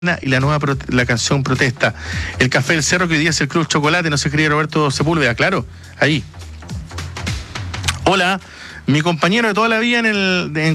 y la nueva la canción Protesta. El Café del Cerro, que hoy día es el Club Chocolate, no se escribe Roberto Sepúlveda, claro, ahí. Hola, mi compañero de toda la vida en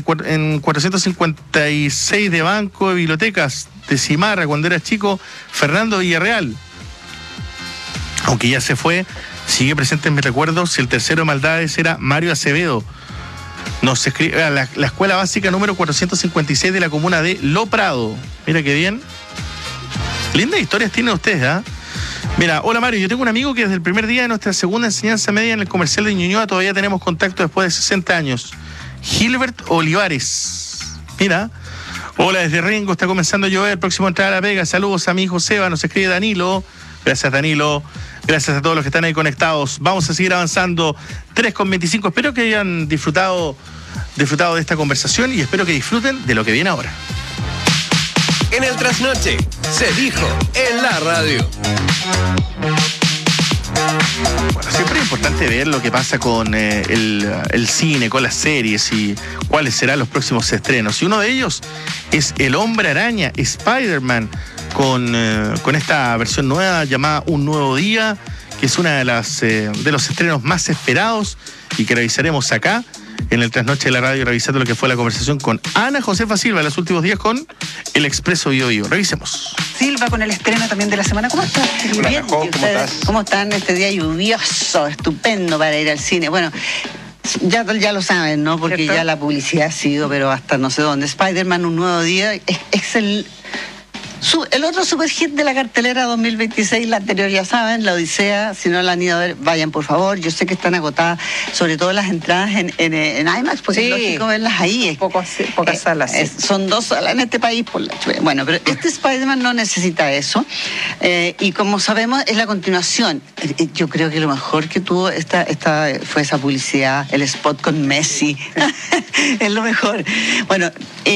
456 de Banco de Bibliotecas de Cimarra, cuando era chico, Fernando Villarreal. Aunque ya se fue, sigue presente en mis recuerdos. El tercero de Maldades era Mario Acevedo. Nos escribe la escuela básica número 456 de la comuna de Lo Prado. Mira qué bien. Lindas historias tienen ustedes, ¿ah? Mira, hola Mario, yo tengo un amigo que desde el primer día de nuestra segunda enseñanza media en el comercial de Ñuñoa todavía tenemos contacto después de 60 años. Gilbert Olivares. Mira. Hola, desde Rengo está comenzando a llover, próximo a entrar a la pega. Saludos a mi hijo Seba, nos escribe Danilo. Gracias Danilo. Gracias a todos los que están ahí conectados. Vamos a seguir avanzando. 3:25. Espero que hayan disfrutado de esta conversación y espero que disfruten de lo que viene ahora. En el Trasnoche se dijo en la radio. Bueno, siempre es importante ver lo que pasa con el cine, con las series y cuáles serán los próximos estrenos. Y uno de ellos es El Hombre Araña, Spider-Man, con esta versión nueva llamada Un Nuevo Día, que es una de los estrenos más esperados y que revisaremos acá en el Trasnoche de la radio, revisando lo que fue la conversación con Ana Josefa Silva en los últimos días con El Expreso Bio Bio. Revisemos. Silva, con el estreno también de la semana. ¿Cómo estás? Hola, bien. ¿Cómo estás? ¿Cómo están este día lluvioso, estupendo para ir al cine? Bueno, ya lo saben, ¿no? Porque ¿cierto? Ya la publicidad ha sido, pero hasta no sé dónde. Spider-Man, Un Nuevo Día, es el otro super hit de la cartelera 2026, la anterior ya saben, La Odisea. Si no la han ido a ver, vayan por favor. Yo sé que están agotadas, sobre todo las entradas en IMAX, porque sí, es lógico verlas ahí. Pocas salas. Sí. Son 2 salas en este país. Bueno, pero este Spider-Man no necesita eso. Y como sabemos, es la continuación. Yo creo que lo mejor que tuvo fue esa publicidad, el spot con Messi. Es lo mejor. Bueno,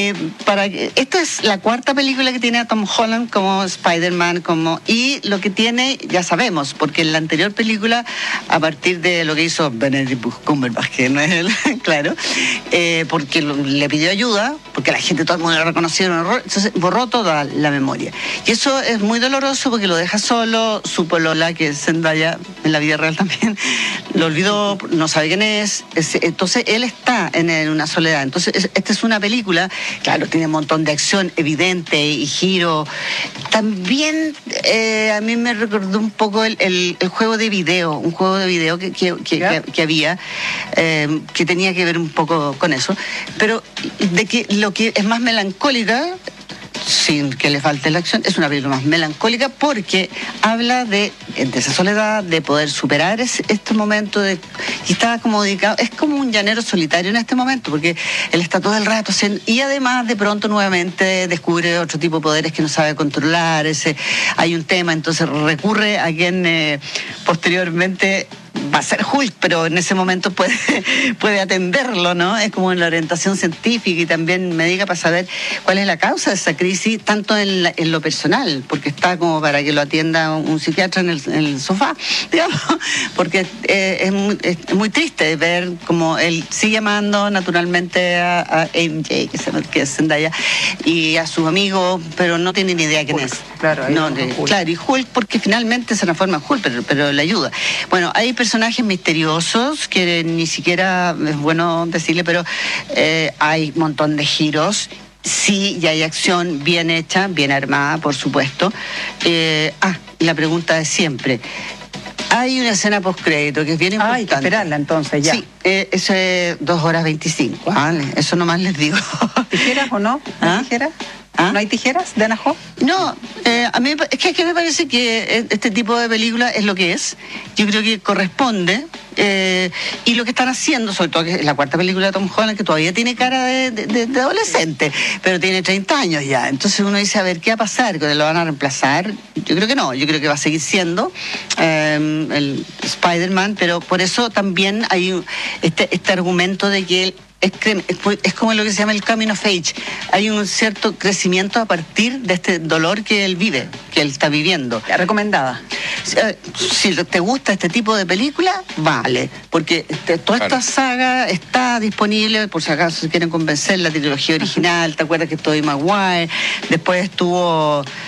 esta es la 4ª película que tiene a Tom Holland como Spider-Man, y lo que tiene, ya sabemos, porque en la anterior película, a partir de lo que hizo Benedict Cumberbatch, que no es él, claro, porque le pidió ayuda, porque la gente, todo el mundo lo reconocieron, entonces borró toda la memoria. Y eso es muy doloroso porque lo deja solo, su polola, que es Zendaya, en la vida real también, lo olvidó, no sabe quién es, entonces él está en una soledad. Entonces, esta es una película, claro, tiene un montón de acción evidente y giro. También a mí me recordó un poco el juego de video, un juego de video que había, que tenía que ver un poco con eso, pero de que lo que es más melancólica, sin que le falte la acción, es una película más melancólica porque habla de esa soledad, de poder superar este momento y está como dedicado, es como un llanero solitario en este momento, porque él está todo el rato haciendo, y además de pronto nuevamente descubre otro tipo de poderes que no sabe controlar, hay un tema, entonces recurre a quien posteriormente va a ser Hulk, pero en ese momento puede atenderlo, ¿no? Es como en la orientación científica y también médica para saber cuál es la causa de esa crisis, tanto en lo personal, porque está como para que lo atienda un psiquiatra en el sofá, digamos, porque es muy triste ver cómo él sigue amando naturalmente a MJ, que es Zendaya, y a sus amigos, pero no tiene ni idea quién Hulk, es. Claro, claro, y Hulk porque finalmente se transforma en Hulk, pero le ayuda. Bueno, hay personajes misteriosos que ni siquiera es bueno decirle, pero hay un montón de giros. Sí, y hay acción bien hecha, bien armada, por supuesto. La pregunta de siempre. Hay una escena postcrédito que es bien importante. Hay que esperarla entonces ya. Sí, eso es 2:25. ¿Vale? Eso nomás les digo. ¿Tijeras o no? ¿Tijeras? ¿No hay tijeras de Anajo? No, a mí es que me parece que este tipo de película es lo que es. Yo creo que corresponde. Y lo que están haciendo, sobre todo que es la 4ª película de Tom Holland, que todavía tiene cara de adolescente, pero tiene 30 años ya. Entonces uno dice, a ver, ¿qué va a pasar? ¿Que lo van a reemplazar? Yo creo que no, yo creo que va a seguir siendo el Spider-Man, pero por eso también hay este argumento de que él es como lo que se llama el coming of age. Hay un cierto crecimiento a partir de este dolor que él vive, que él está viviendo. ¿La recomendada? Si te gusta este tipo de película, vale, porque toda esta saga está disponible, por si acaso se quieren convencer, la trilogía original, ¿te acuerdas que Tobey Maguire? Después estuvo